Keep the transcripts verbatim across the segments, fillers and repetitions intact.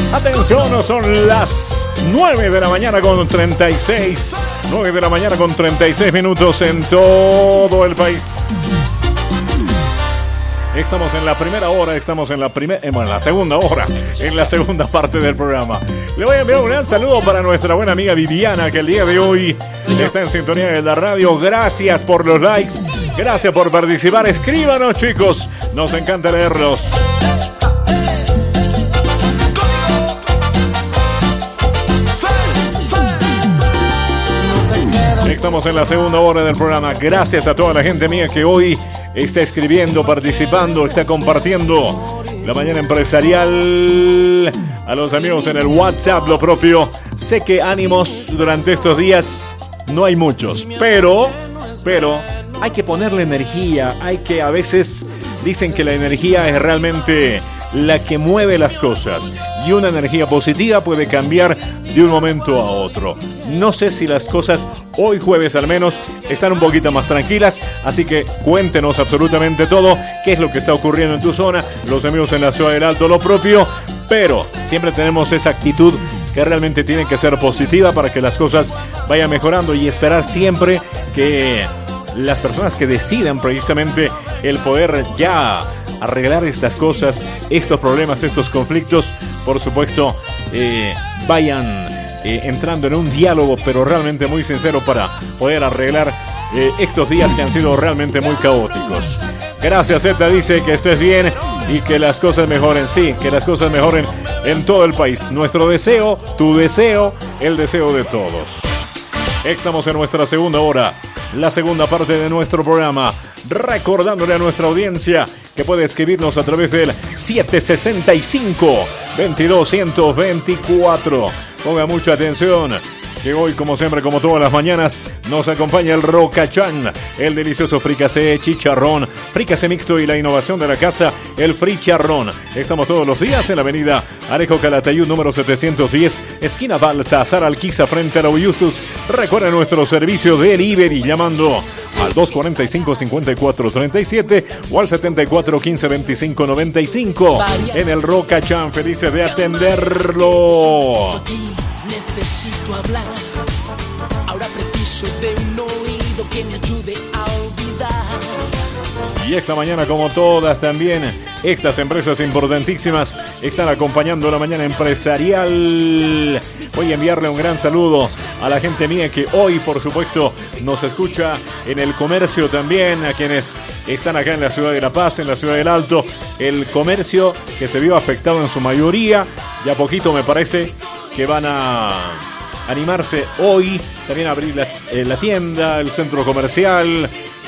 Atención, son las nueve de la mañana con treinta y seis. nueve de la mañana con treinta y seis minutos en todo el país. Estamos en la primera hora, estamos en la primera, eh, bueno, en la segunda hora, en la segunda parte del programa. Le voy a enviar un gran saludo para nuestra buena amiga Viviana, que el día de hoy está en sintonía de la radio. Gracias por los likes, gracias por participar. Escríbanos, chicos, nos encanta leerlos. Estamos en la segunda hora del programa. Gracias a toda la gente mía que hoy está escribiendo, participando, está compartiendo la mañana empresarial. A los amigos en el WhatsApp, lo propio. Sé que ánimos durante estos días no hay muchos, pero, pero hay que ponerle energía. Hay que, a veces dicen que la energía es realmente la que mueve las cosas, y una energía positiva puede cambiar de un momento a otro. No sé si las cosas hoy jueves al menos están un poquito más tranquilas, así que cuéntenos absolutamente todo, qué es lo que está ocurriendo en tu zona, los amigos en la ciudad del Alto, lo propio, pero siempre tenemos esa actitud que realmente tiene que ser positiva para que las cosas vayan mejorando, y esperar siempre que las personas que deciden precisamente el poder ya arreglar estas cosas, estos problemas, estos conflictos, por supuesto, eh, vayan eh, entrando en un diálogo, pero realmente muy sincero, para poder arreglar eh, estos días que han sido realmente muy caóticos. Gracias, Zeta, dice que estés bien y que las cosas mejoren. Sí, que las cosas mejoren en todo el país. Nuestro deseo, tu deseo, el deseo de todos. Estamos en nuestra segunda hora, la segunda parte de nuestro programa, recordándole a nuestra audiencia que puede escribirnos a través del siete sesenta y cinco, veintidós ciento veinticuatro. Ponga mucha atención, que hoy, como siempre, como todas las mañanas, nos acompaña el Rocachán, el delicioso fricasé chicharrón, fricasé mixto y la innovación de la casa, el fricharrón. Estamos todos los días en la avenida Alejo Calatayud, número setecientos diez, esquina Baltasar Alquiza, frente a la Uyustus. Recuerda nuestro servicio de delivery llamando al dos cuarenta y cinco, cincuenta y cuatro treinta y siete o al setenta y cuatro, quince, veinticinco, noventa y cinco. En el Rocachán, felices de atenderlo. Necesito hablar, ahora preciso de un oído que me ayude a olvidar. Y esta mañana, como todas también, estas empresas importantísimas están acompañando la mañana empresarial. Voy a enviarle un gran saludo a la gente mía que hoy, por supuesto, nos escucha en el comercio también, a quienes están acá en la ciudad de La Paz, en la ciudad del Alto. El comercio que se vio afectado en su mayoría, y a poquito me parece que van a animarse hoy también a abrir la, eh, la tienda, el centro comercial,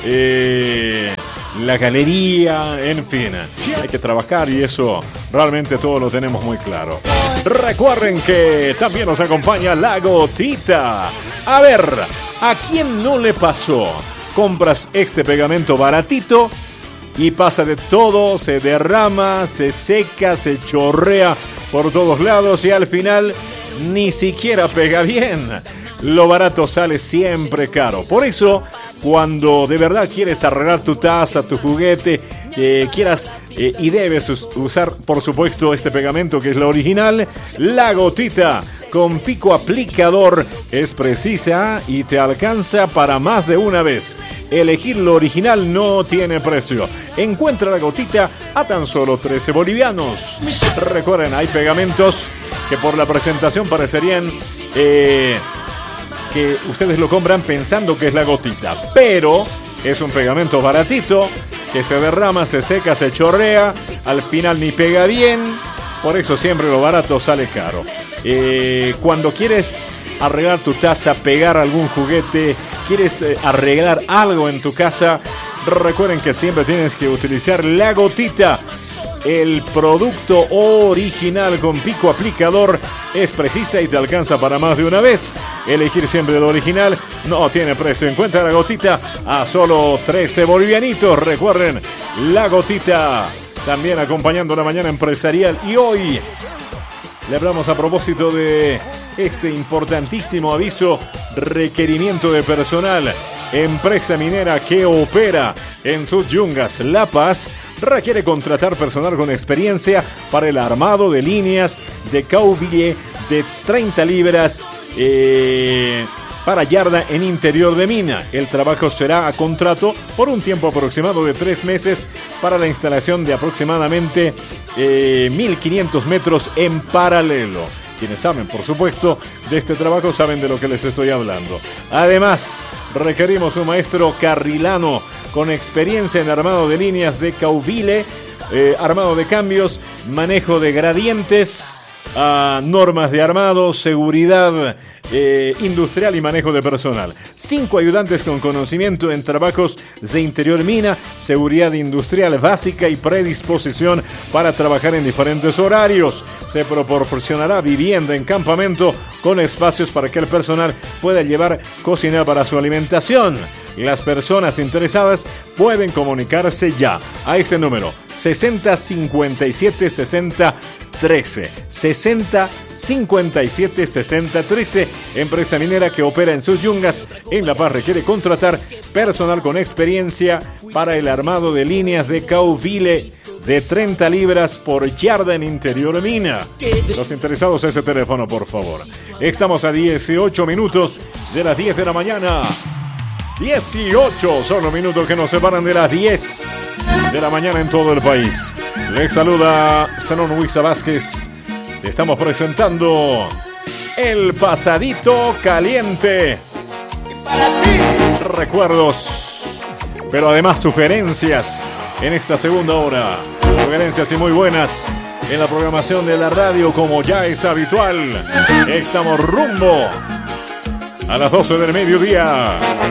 eh, la galería, en fin, hay que trabajar, y eso realmente todo lo tenemos muy claro. Recuerden que también nos acompaña La Gotita. A ver, ¿a quién no le pasó? Compras este pegamento baratito y pasa de todo, se derrama, se seca, se chorrea por todos lados, y al final ni siquiera pega bien. Lo barato sale siempre caro. Por eso, cuando de verdad quieres arreglar tu taza, tu juguete, eh, quieras eh, y debes usar, por supuesto, este pegamento que es la original, La Gotita con pico aplicador es precisa y te alcanza para más de una vez. Elegir lo original no tiene precio. Encuentra La Gotita a tan solo trece bolivianos. Recuerden, hay pegamentos que por la presentación parecerían eh, que ustedes lo compran pensando que es La Gotita, pero es un pegamento baratito que se derrama, se seca, se chorrea, al final ni pega bien. Por eso siempre lo barato sale caro. Eh, cuando quieres arreglar tu taza, pegar algún juguete, quieres eh, arreglar algo en tu casa, recuerden que siempre tienes que utilizar La Gotita. El producto original con pico aplicador es precisa y te alcanza para más de una vez. Elegir siempre lo original no tiene precio. Encuentra La Gotita a solo trece bolivianitos. Recuerden, La Gotita también acompañando la mañana empresarial. Y hoy le hablamos a propósito de este importantísimo aviso: requerimiento de personal. Empresa minera que opera en sus yungas, La Paz, requiere contratar personal con experiencia para el armado de líneas de cauville de treinta libras eh, para yarda en interior de mina. El trabajo será a contrato por un tiempo aproximado de tres meses para la instalación de aproximadamente eh, mil quinientos metros en paralelo. Quienes saben, por supuesto, de este trabajo saben de lo que les estoy hablando. Además, requerimos un maestro carrilano con experiencia en armado de líneas de cauville, eh, armado de cambios, manejo de gradientes, a normas de armado, seguridad eh, industrial y manejo de personal. Cinco ayudantes con conocimiento en trabajos de interior mina, seguridad industrial básica y predisposición para trabajar en diferentes horarios. Se proporcionará vivienda en campamento con espacios para que el personal pueda llevar cocina para su alimentación. Las personas interesadas pueden comunicarse ya a este número sesenta cincuenta y siete sesenta trece. sesenta cincuenta y siete sesenta trece. Empresa minera que opera en sus yungas en La Paz requiere contratar personal con experiencia para el armado de líneas de cauville de treinta libras por yarda en interior mina. Los interesados a ese teléfono, por favor. Estamos a dieciocho minutos de las diez de la mañana. dieciocho son los minutos que nos separan de las diez de la mañana en todo el país. Les saluda Zenón Huiza Vázquez. Te estamos presentando el Pasadito Caliente. Recuerdos, pero además sugerencias en esta segunda hora. Sugerencias y muy buenas en la programación de la radio, como ya es habitual. Estamos rumbo a las doce del mediodía.